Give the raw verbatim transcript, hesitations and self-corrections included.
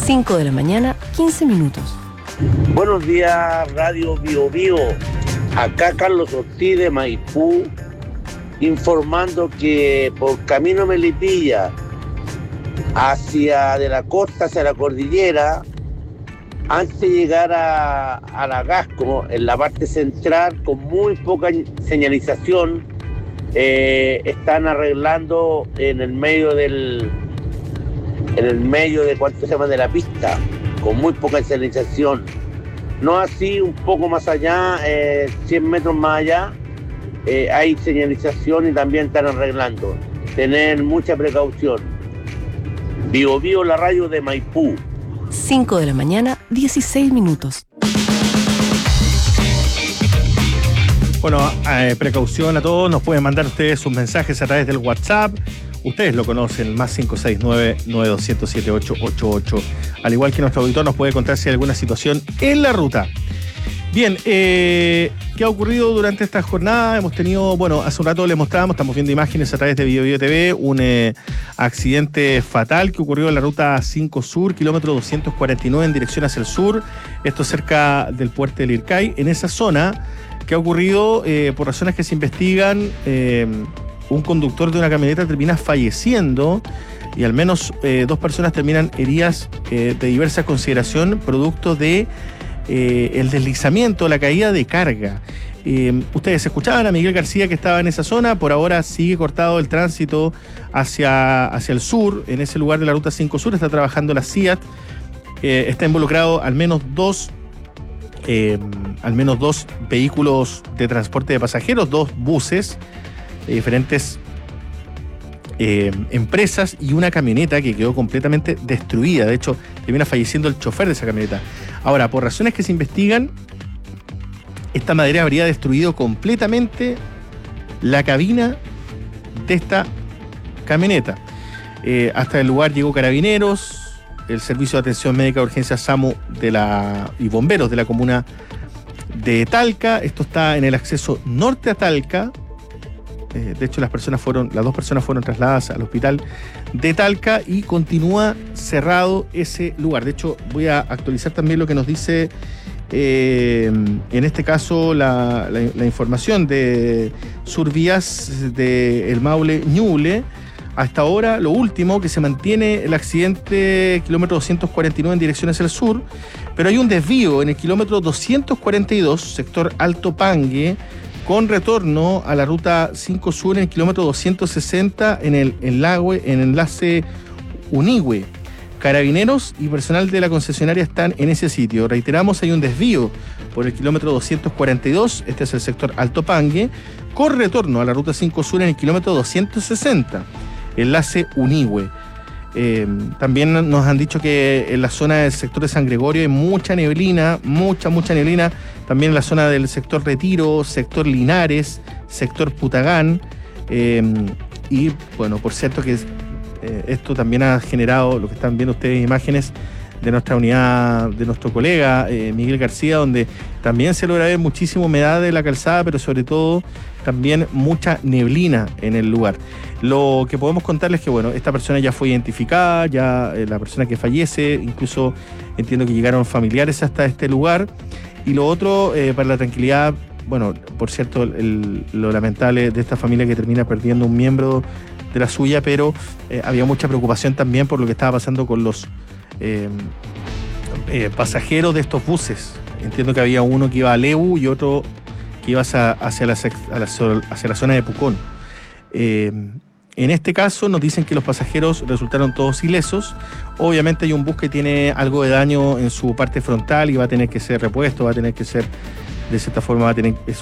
cinco de la mañana, quince minutos. Buenos días, Radio Bio Bio. Acá Carlos Ortiz de Maipú, informando que por camino Melipilla, hacia de la costa hacia la cordillera, antes de llegar a, a la Gasco, en la parte central, con muy poca señalización, eh, están arreglando en el medio del, en el medio de cuánto se llama de la pista, con muy poca señalización. No así, un poco más allá, eh, cien metros más allá, eh, hay señalización y también están arreglando. Tener mucha precaución. Bio Bio, la radio de Maipú. cinco de la mañana, dieciséis minutos. Bueno, eh, precaución a todos. Nos pueden mandar ustedes sus mensajes a través del WhatsApp. Ustedes lo conocen, más cinco seis nueve, nueve dos cero siete, ocho ocho ocho. Al igual que nuestro auditor nos puede contar si hay alguna situación en la ruta. Bien, eh, ¿qué ha ocurrido durante esta jornada? Hemos tenido, bueno, hace un rato les mostramos, estamos viendo imágenes a través de Bio Bio T V, un eh, accidente fatal que ocurrió en la ruta cinco Sur, kilómetro doscientos cuarenta y nueve en dirección hacia el sur, esto cerca del puerto del Ircay. En esa zona, ¿qué ha ocurrido? Eh, por razones que se investigan, eh, un conductor de una camioneta termina falleciendo y al menos eh, dos personas terminan heridas eh, de diversa consideración, producto de Eh, el deslizamiento, la caída de carga. Eh, ustedes escuchaban a Miguel García que estaba en esa zona, por ahora sigue cortado el tránsito hacia, hacia el sur, en ese lugar de la ruta cinco Sur está trabajando la CIAT, eh, está involucrado al menos dos, eh, al menos dos vehículos de transporte de pasajeros, dos buses de diferentes Eh, empresas y una camioneta que quedó completamente destruida. De hecho, termina falleciendo el chofer de esa camioneta. Ahora, por razones que se investigan, esta madera habría destruido completamente la cabina de esta camioneta. Eh, hasta el lugar llegó Carabineros, el Servicio de Atención Médica de Urgencia SAMU de la, y bomberos de la comuna de Talca. Esto está en el acceso norte a Talca. De hecho, las personas fueron, las dos personas fueron trasladadas al hospital de Talca y continúa cerrado ese lugar. De hecho, voy a actualizar también lo que nos dice, eh, en este caso, la, la, la información de Survías de El Maule Ñuble. Hasta ahora, lo último, que se mantiene el accidente kilómetro doscientos cuarenta y nueve en dirección hacia el sur, pero hay un desvío en el kilómetro doscientos cuarenta y dos, sector Alto Pangue, con retorno a la ruta cinco Sur en el kilómetro doscientos sesenta en el enlace, en enlace Unigüe. Carabineros y personal de la concesionaria están en ese sitio. Reiteramos, hay un desvío por el kilómetro doscientos cuarenta y dos, este es el sector Alto Pangue, con retorno a la ruta cinco Sur en el kilómetro doscientos sesenta, enlace Unigüe. Eh, también nos han dicho que en la zona del sector de San Gregorio hay mucha neblina, mucha, mucha neblina. También en la zona del sector Retiro, sector Linares, sector Putagán. Eh, y bueno, por cierto que eh, esto también ha generado, lo que están viendo ustedes, imágenes de nuestra unidad, de nuestro colega eh, Miguel García, donde también se logra ver muchísima humedad de la calzada, pero sobre todo también mucha neblina en el lugar. Lo que podemos contarles es que, bueno, esta persona ya fue identificada, ya eh, la persona que fallece, incluso entiendo que llegaron familiares hasta este lugar. Y lo otro, eh, para la tranquilidad, bueno, por cierto, el, lo lamentable de esta familia que termina perdiendo un miembro de la suya, pero eh, había mucha preocupación también por lo que estaba pasando con los eh, eh, pasajeros de estos buses. Entiendo que había uno que iba a Lebu y otro que iba hacia, hacia, la, hacia la zona de Pucón. Eh, en este caso nos dicen que los pasajeros resultaron todos ilesos. Obviamente hay un bus que tiene algo de daño en su parte frontal y va a tener que ser repuesto, va a tener que ser, de cierta forma, va a tener, es